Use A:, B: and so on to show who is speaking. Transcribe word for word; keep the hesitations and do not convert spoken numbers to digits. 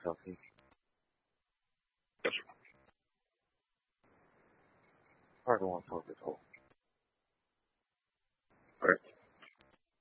A: 小心。
B: 就是。
A: 二个往桥直头。